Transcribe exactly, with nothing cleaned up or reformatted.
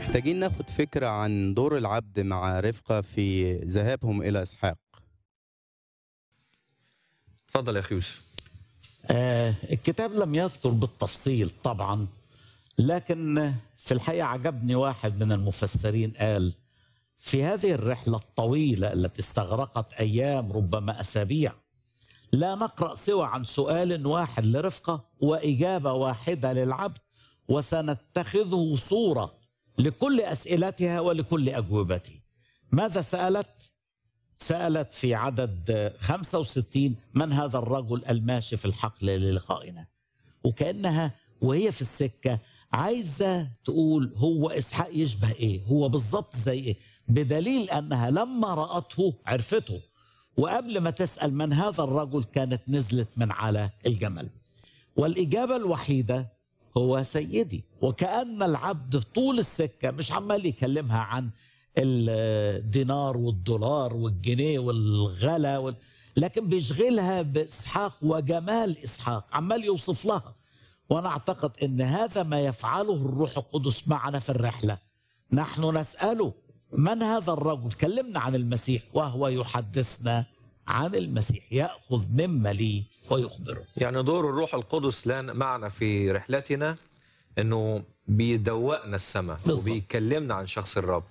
محتاجين ناخد فكرة عن دور العبد مع رفقة في ذهابهم إلى إسحاق. اتفضل يا اخي يوسف. آه الكتاب لم يذكر بالتفصيل طبعا، لكن في الحقيقة عجبني واحد من المفسرين قال في هذه الرحلة الطويلة التي استغرقت أيام ربما أسابيع لا نقرأ سوى عن سؤال واحد لرفقة وإجابة واحدة للعبد، وسنتخذه صورة لكل أسئلتها ولكل أجوبتها. ماذا سألت؟ سألت في عدد خمسة وستين: من هذا الرجل الماشي في الحقل للقائنا؟ وكأنها وهي في السكة عايزة تقول هو إسحاق يشبه إيه؟ هو بالضبط زي إيه؟ بدليل أنها لما رأته عرفته، وقبل ما تسأل من هذا الرجل كانت نزلت من على الجمل. والإجابة الوحيدة هو سيدي. وكأن العبد طول السكة مش عمال يكلمها عن الدينار والدولار والجنيه والغلا وال... لكن بيشغلها بإسحاق وجمال إسحاق، عمال يوصف لها. وأنا أعتقد أن هذا ما يفعله الروح القدس معنا في الرحلة. نحن نسأله من هذا الرجل؟ كلمنا عن المسيح وهو يحدثنا عن المسيح، يأخذ مما لي ويخبره. يعني دور الروح القدس لنا معنا في رحلتنا انه بيدوقنا السماء بالضبط. وبيكلمنا عن شخص الرب.